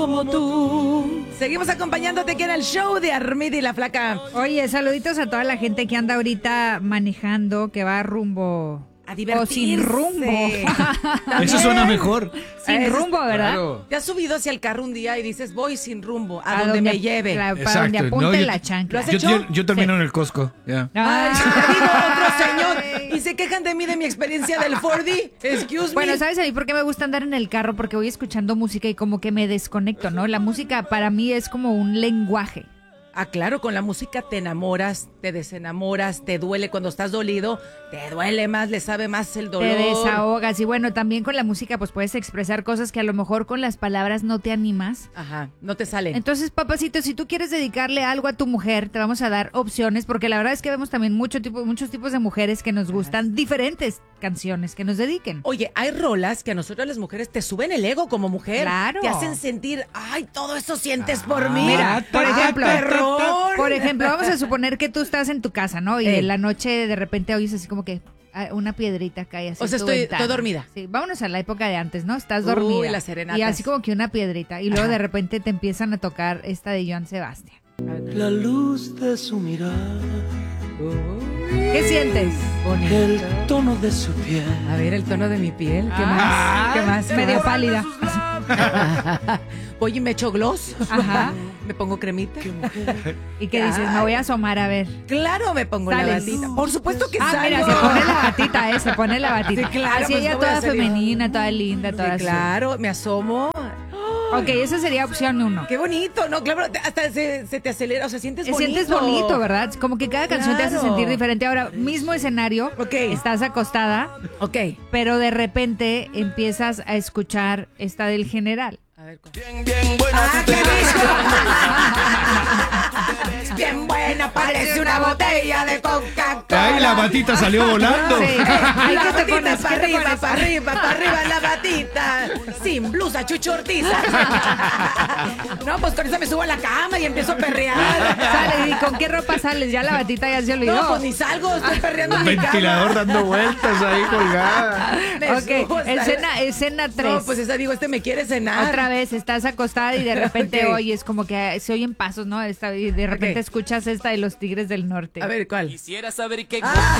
Como tú. Seguimos acompañándote aquí en el show de Armida y la Flaca. Oye, saluditos a toda la gente que anda ahorita manejando, que va rumbo A divertirse. o sin rumbo. Eso suena mejor. Sin rumbo, ¿verdad? Claro. ¿Te has subido hacia el carro un día y dices, voy sin rumbo, a donde me lleve? Para donde Exacto. apunte No, yo- la chancla. ¿Lo has hecho? Yo termino en el Costco. Ya. Ay, Ah. te digo otro señor. Y se quejan de mí, de mi experiencia del 4D. Excuse me. Bueno, ¿sabes a mí por qué me gusta andar en el carro? Porque voy escuchando música y como que me desconecto, ¿no? La música para mí es como un lenguaje. Ah, claro, con la música te enamoras, te desenamoras, te duele cuando estás dolido, te duele más, le sabe más el dolor. Te desahogas y bueno, también con la música pues puedes expresar cosas que a lo mejor con las palabras no te animas. Ajá, no te sale. Entonces, papacito, si tú quieres dedicarle algo a tu mujer, te vamos a dar opciones, porque la verdad es que vemos también muchos tipos de mujeres que nos gustan diferentes canciones que nos dediquen. Oye, hay rolas que a nosotros las mujeres te suben el ego como mujer. Claro. Te hacen sentir, ay, todo eso sientes por mí. Mira, por ejemplo, perrón. Por ejemplo, vamos a suponer que tú estás en tu casa, ¿no? Y en la noche de repente oyes así como que una piedrita cae así. O sea, en tu estoy ventana. dormida. Sí, vámonos a la época de antes, ¿no? Estás Uy, dormida. las serenatas. Y así como que una piedrita. Y luego de repente te empiezan a tocar esta de Joan Sebastián. La luz de su mirada, ¿Qué sientes? el tono de su piel. A ver, el tono de mi piel. ¿Qué más? ¿Qué más? Medio pálida. Voy y me echo gloss. Ajá. Me pongo cremita. ¿Y qué dices? Me voy a asomar a ver. Claro, me pongo la Sales. batita. Por supuesto que Ah, salgo. mira, se pone la batita, se pone la batita. Sí, claro, Así pues, ella no voy a toda hacer- femenina, toda linda, toda Sí, así. claro, me asomo. Ok, esa sería opción 1. Qué bonito, ¿no? Claro, hasta se te acelera, o sea, sientes Te bonito. sientes bonito, ¿verdad? Como que cada canción te hace Claro. sentir diferente. Ahora, mismo escenario, Ok. estás acostada, Ok. pero de repente empiezas a escuchar esta del general. A ver, ¿cuál? Bien buena ¡Ah, tú qué te ves. rico! Bien buena, parece una botella de Coca-Cola. Ay, la batita salió volando. Sí. Ay, La ¿qué te batita pones? para ¿Qué te arriba, pones? para arriba, para arriba la batita. Sin blusa, Chucho Ortiz. No, pues con eso me subo a la cama y empiezo a perrear. Sale, ¿y con qué ropa sales? Ya la batita ya se olvidó. No, pues ni salgo, estoy perreando en Un mi cama. ventilador dando vueltas ahí colgada. Me subo Ok, hasta- escena 3. No, pues esa digo, me quiere cenar. Otra vez estás acostada y de repente Ok. oyes como que se oyen pasos, ¿no? Y de repente Ok. escuchas esta de los Tigres del Norte. A ver, ¿cuál? Quisiera saber qué Ah,